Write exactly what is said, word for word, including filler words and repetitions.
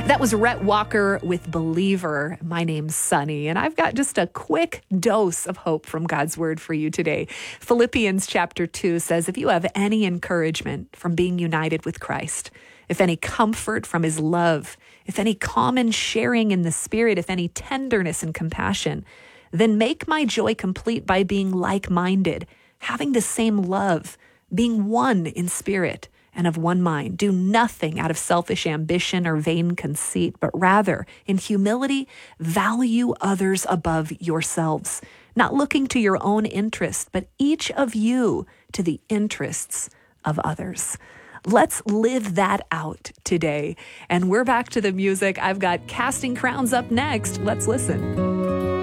That was Rhett Walker with Believer. My name's Sunny, and I've got just a quick dose of hope from God's word for you today. Philippians chapter two says, if you have any encouragement from being united with Christ, if any comfort from his love, if any common sharing in the Spirit, if any tenderness and compassion, then make my joy complete by being like-minded, having the same love, being one in spirit and of one mind. Do nothing out of selfish ambition or vain conceit, but rather, in humility, value others above yourselves, not looking to your own interest, but each of you to the interests of others. Let's live that out today. And we're back to the music. I've got Casting Crowns up next. Let's listen.